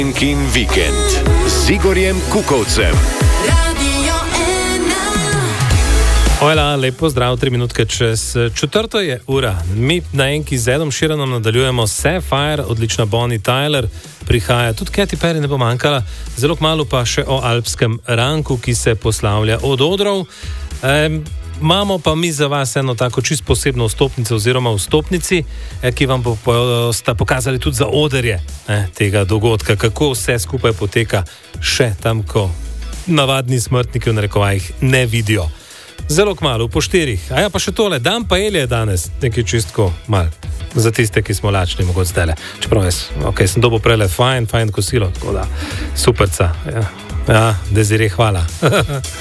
In vikend z Igorjem Kukovcem. Hvala, lepo zdrav, 3 minutke čez 4 je ura. Mi na enki z Edom Sheeranom nadaljujemo Sapphire, odlična Bonnie Tyler prihaja, tudi Katy Perry ne bo manjkala, zelo kmalu pa še o alpskem ranku, ki se poslavlja od odrov. Imamo pa mi za vas eno tako čisto posebno vstopnico oziroma vstopnici, ki vam sta pokazali tudi za odrje tega dogodka, kako vse skupaj poteka še tam, ko navadni smrtniki v narekovajih ne vidijo. Zelo kmalu, po 4. A ja, pa še tole, dan pa je danes, nekaj čistko mal, za tiste, ki smo lačni, mogoče zdajle. Čeprav sem dobil prele fajn kosilo, tako da superca. Ja, Desiree, hvala.